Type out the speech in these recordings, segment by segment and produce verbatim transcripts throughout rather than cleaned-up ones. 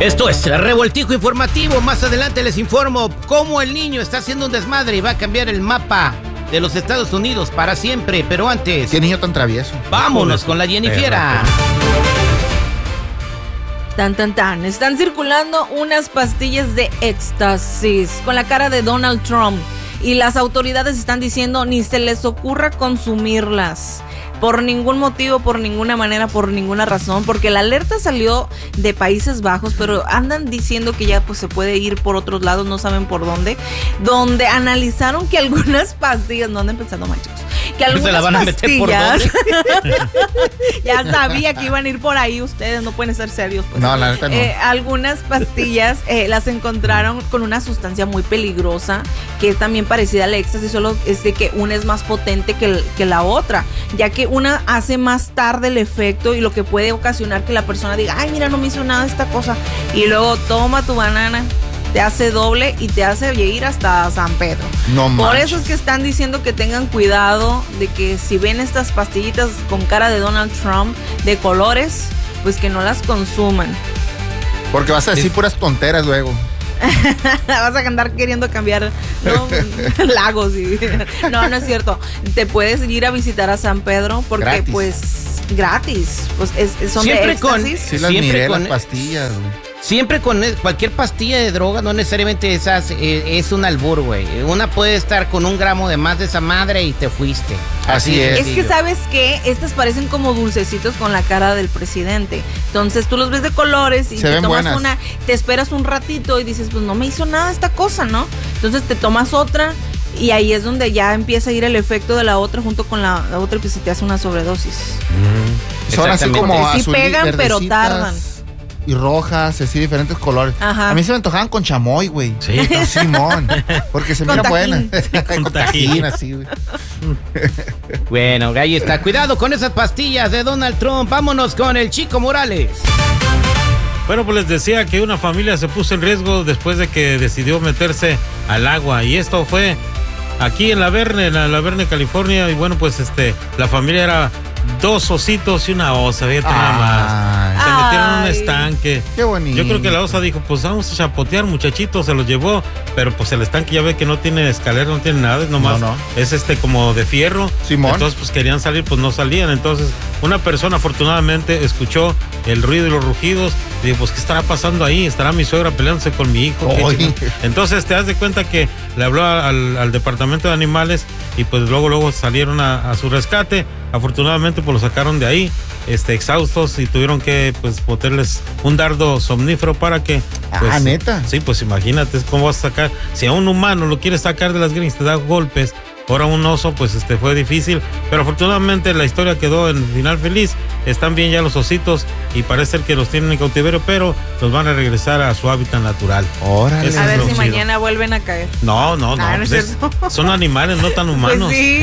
Esto es Revoltijo Informativo. Más adelante les informo cómo el niño está haciendo un desmadre y va a cambiar el mapa de los Estados Unidos para siempre. Pero antes... ¿Qué niño tan travieso? Vámonos con la Jennifiera. Tan, tan, tan. Están circulando unas pastillas de éxtasis con la cara de Donald Trump. Y las autoridades están diciendo ni se les ocurra consumirlas. Por ningún motivo, por ninguna manera, por ninguna razón, porque la alerta salió de Países Bajos, pero andan diciendo que ya pues se puede ir por otros lados, no saben por dónde, donde analizaron que algunas pastillas, no anden pensando mal, chicos, que algunas ¿Se la van a pastillas, meter por dónde? Ya sabía que iban a ir por ahí, ustedes no pueden ser serios. Pues. No, la neta no. Eh, algunas pastillas eh, las encontraron con una sustancia muy peligrosa, que es también parecida al éxtasis, solo es de que una es más potente que, que la otra, ya que una hace más tarde el efecto y lo que puede ocasionar que la persona diga, ay, mira, no me hizo nada esta cosa. Y luego toma tu banana, te hace doble y te hace ir hasta San Pedro. No manches. Por eso es que están diciendo que tengan cuidado de que si ven estas pastillitas con cara de Donald Trump de colores, pues que no las consuman. Porque vas a decir puras tonteras luego. Vas a andar queriendo cambiar, ¿no? Lagos y... No, no es cierto. Te puedes ir a visitar a San Pedro porque gratis. Pues gratis. Pues es, son Siempre de éxtasis. con- Sí las Siempre miré, con- las pastillas, güey. Siempre con cualquier pastilla de droga, no necesariamente esas, eh, es un albur, güey. Una puede estar con un gramo de más de esa madre y te fuiste. Así de es. Es que sencillo. sabes que estas parecen como dulcecitos con la cara del presidente. Entonces tú los ves de colores y Se te ven tomas buenas. una, te esperas un ratito y dices, pues no me hizo nada esta cosa, ¿no? Entonces te tomas otra y ahí es donde ya empieza a ir el efecto de la otra junto con la, la otra y pues se te hace una sobredosis. Son así Exactamente. como Sí azul, pegan, pero verdecitas tardan. Y rojas, así diferentes colores. Ajá. A mí se me antojaban con chamoy, güey. Sí. Simón. Porque se Con mira buena. tajín. Con tajín. tajín, así, güey. Bueno, ahí está. Cuidado con esas pastillas de Donald Trump. Vámonos con el Chico Morales. Bueno, pues les decía que una familia se puso en riesgo después de que decidió meterse al agua. Y esto fue aquí en La Verne, en La Verne, California. Y bueno, pues este, la familia era dos ositos y una osa, fíjate nada más. Se Ay, metieron en un Ay. estanque. qué bonito. Yo creo que la osa dijo, pues vamos a chapotear, muchachito, se los llevó, pero pues el estanque ya ve que no tiene escalera, no tiene nada, es nomás, No, no. es este como de fierro. Simón. Entonces pues querían salir, pues no salían. Entonces una persona afortunadamente escuchó el ruido y los rugidos y dijo, pues ¿qué estará pasando ahí? ¿Estará mi suegra peleándose con mi hijo? ¿Qué Oye. chingada? Entonces te das de cuenta que le habló al, al departamento de animales y pues luego luego salieron a, a su rescate. Afortunadamente pues lo sacaron de ahí, este, exhaustos, y tuvieron que pues botarles un dardo somnífero para que pues, Ah, ¿neta? Sí, pues imagínate cómo vas a sacar, si a un humano lo quieres sacar de las greñas, te da golpes. Ahora un oso, pues este fue difícil, pero afortunadamente la historia quedó en final feliz. Están bien ya los ositos y parece ser que los tienen en cautiverio, pero los van a regresar a su hábitat natural. Órale. Eso A es ver lo si chido. mañana vuelven a caer. No, no, no. Ah, no es pues es- cierto. son animales, no tan Pues humanos. sí.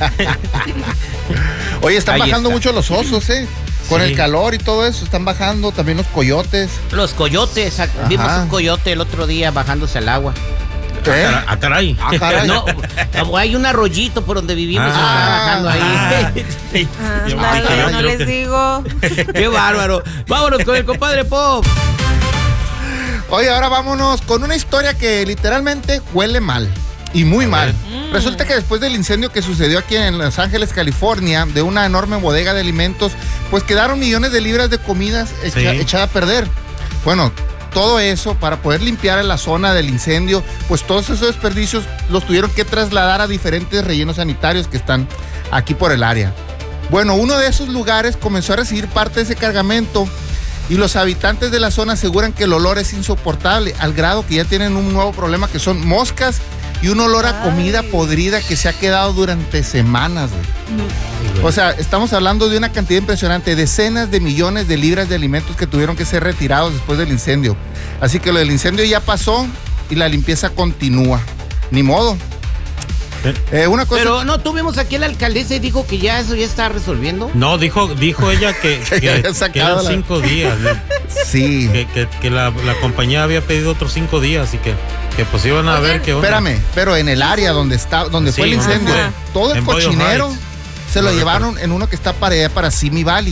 Oye, están Ahí bajando está. mucho los osos, ¿eh? Con Sí. el calor y todo eso, están bajando también los coyotes. Los coyotes. Vimos un coyote el otro día bajándose al agua. ¿Eh? Ah, ah, caray. Ah, caray. No, hay un arroyito por donde vivimos y Ah, está bajando ahí. Ah, Yo dale, creo no que- les digo. Qué bárbaro. Vámonos con el compadre Pop. Oye, ahora vámonos con una historia que literalmente huele mal. Y muy mal. Mm. Resulta que después del incendio que sucedió aquí en Los Ángeles, California, de una enorme bodega de alimentos, pues quedaron millones de libras de comidas Sí. echa- echada a perder. Bueno, todo eso para poder limpiar la zona del incendio, pues todos esos desperdicios los tuvieron que trasladar a diferentes rellenos sanitarios que están aquí por el área. Bueno, uno de esos lugares comenzó a recibir parte de ese cargamento y los habitantes de la zona aseguran que el olor es insoportable, al grado que ya tienen un nuevo problema que son moscas y un olor a comida Ay. podrida que se ha quedado durante semanas, güey. O sea, estamos hablando de una cantidad impresionante, decenas de millones de libras de alimentos que tuvieron que ser retirados después del incendio. Así que lo del incendio ya pasó y la limpieza continúa. Ni modo. Eh, una cosa... Pero no, tuvimos aquí a la alcaldesa y dijo que ya eso ya está resolviendo. No, dijo, dijo ella que, Que ya que, había sacado que eran la- cinco días, ¿no? Sí. que, que, que la, la compañía había pedido otros cinco días y que, que pues iban a Oigan, ver qué onda. Espérame, pero en el área donde está, donde Sí, fue el ¿dónde incendio, fue? todo el En Boyle cochinero Heights. se lo No llevaron en uno que está para allá, para Simi Valley.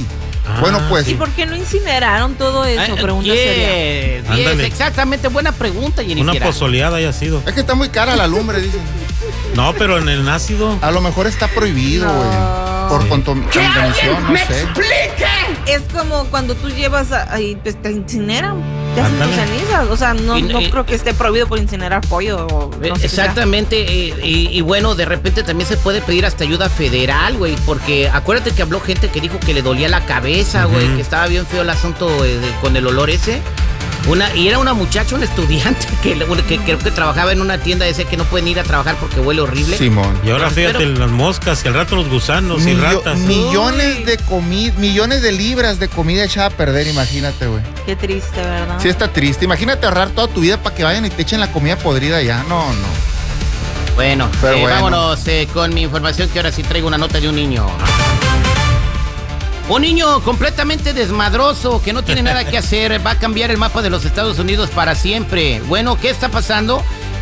Ah. Bueno, pues. ¿Y por qué no incineraron todo eso? Ah, Pregunta yes, seria. yes, Ándale. exactamente, buena pregunta, Jennifer. Una pozoleada haya sido. Es que está muy cara la lumbre, dicen. No, pero en el ácido. A lo mejor está prohibido, güey. No. Por Sí. contom- contaminación, no sé. Es como cuando tú llevas a- ahí, pues te incineran, te hacen tus Ándale. cenizas. O sea, no, Y- no y- creo que esté prohibido por incinerar pollo. O no sé qué sea. Exactamente, eh, y, y bueno, de repente también se puede pedir hasta ayuda federal, güey, porque acuérdate que habló gente que dijo que le dolía la cabeza, güey, Ujú. que estaba bien feo el asunto eh, de- con el olor ese. Una, y era una muchacha, una estudiante que, que creo que trabajaba en una tienda ese que no pueden ir a trabajar porque huele horrible. Simón. Y ahora fíjate, Pero- las moscas y al rato los gusanos y Millo- ratas. millones Uy. de comida, millones de libras de comida echada a perder, imagínate, güey. Qué triste, ¿verdad? Sí está triste. Imagínate ahorrar toda tu vida para que vayan y te echen la comida podrida ya. No, no. Bueno, Pero eh, bueno. vámonos eh, con mi información que ahora sí traigo una nota de un niño. Un niño completamente desmadroso que no tiene nada que hacer, va a cambiar el mapa de los Estados Unidos para siempre. Bueno, ¿qué está pasando?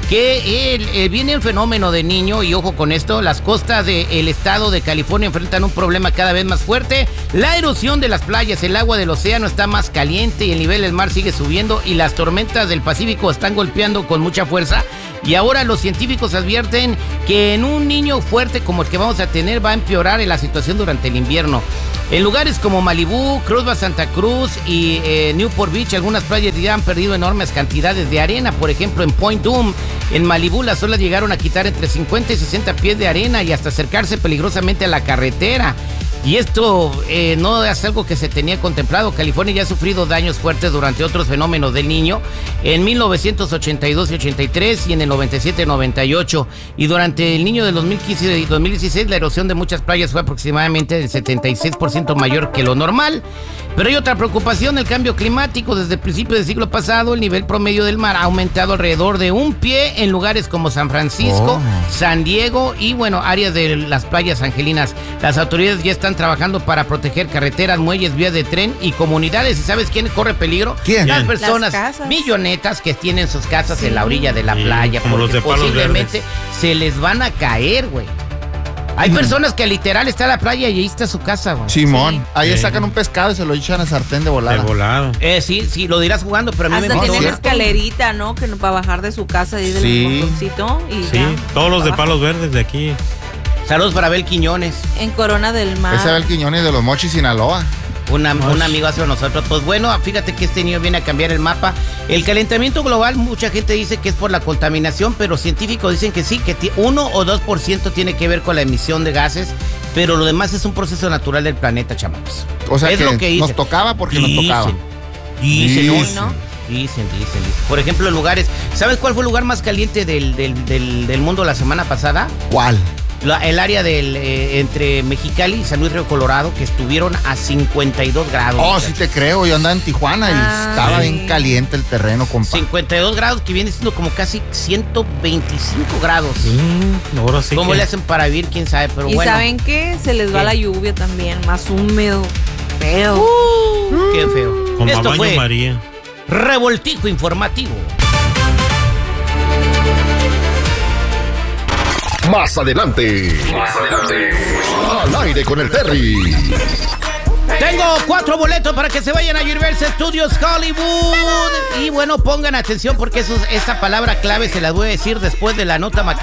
Que el- eh, viene el fenómeno de niño, y ojo con esto, las costas del estado de California enfrentan un problema cada vez más fuerte. La erosión de las playas, el agua del océano está más caliente y el nivel del mar sigue subiendo y las tormentas del Pacífico están golpeando con mucha fuerza. Y ahora los científicos advierten que en un niño fuerte como el que vamos a tener va a empeorar la situación durante el invierno. En lugares como Malibú, Cruz Baja Santa Cruz y eh, Newport Beach, algunas playas ya han perdido enormes cantidades de arena. Por ejemplo, en Point Dume, en Malibú, las olas llegaron a quitar entre cincuenta y sesenta pies de arena y hasta acercarse peligrosamente a la carretera. Y esto eh, no es algo que se tenía contemplado. California ya ha sufrido daños fuertes durante otros fenómenos del niño en mil novecientos ochenta y dos y ochenta y tres y en el noventa y siete noventa y ocho. Y durante el niño de dos mil quince y dos mil dieciséis la erosión de muchas playas fue aproximadamente del setenta y seis por ciento mayor que lo normal. Pero hay otra preocupación, el cambio climático. Desde el principio del siglo pasado, el nivel promedio del mar ha aumentado alrededor de un pie en lugares como San Francisco, Oh. San Diego y, bueno, áreas de las playas angelinas. Las autoridades ya están trabajando para proteger carreteras, muelles, vías de tren y comunidades. ¿Y sabes quién corre peligro? ¿Quién? Las ¿Quién? personas Las casas. millonetas que tienen sus casas Sí. en la orilla de la Sí, playa, como los porque de Palos posiblemente Verdes. se les van a caer, güey. Hay personas que literal está la playa y ahí está su casa, güey. Simón. Sí. Ahí Sí. sacan un pescado y se lo echan a sartén de volada. De volado. Eh, sí, sí, lo dirás jugando, pero a mí Hasta me no, tienen ¿cierto? escalerita, ¿no? Que no, para bajar de su casa y del Sí. montoncito y Sí, ya. todos los de Abajo. Palos Verdes de aquí. Saludos para Abel Quiñones. En Corona del Mar. Ese es el Quiñones de los Mochis, Sinaloa. Una- Ay. un amigo hace nosotros. Pues bueno, fíjate que este niño viene a cambiar el mapa. El calentamiento global, mucha gente dice que es por la contaminación, pero científicos dicen que sí, que ti- uno o dos por ciento tiene que ver con la emisión de gases, pero lo demás es un proceso natural del planeta, chamacos. O sea Es que, lo que nos dicen. tocaba porque nos tocaba. Dicen, ¿no? Dicen. ¿no? Dicen, dicen, dicen. Por ejemplo, en lugares. ¿Sabes cuál fue el lugar más caliente del, del, del, del mundo la semana pasada? ¿Cuál? La- el área del eh, entre Mexicali y San Luis Río Colorado, que estuvieron a cincuenta y dos grados. Oh, muchachos. sí te creo. Yo andaba en Tijuana y Ah, estaba sí. bien caliente el terreno, compa. cincuenta y dos grados, que viene siendo como casi ciento veinticinco grados. Mm, ahora sí ¿Cómo que- le hacen para vivir? ¿Quién sabe? Pero Y bueno. ¿saben qué? Se les va ¿Qué? la lluvia también, más húmedo, feo. Uh, qué feo. Como a Esto baño fue María. Revoltijo Informativo. Más adelante. Más adelante. Al aire con el Terry. Tengo cuatro boletos para que se vayan a Universal Studios Hollywood. Y bueno, pongan atención porque eso, esta palabra clave se la voy a decir después de la nota macabra.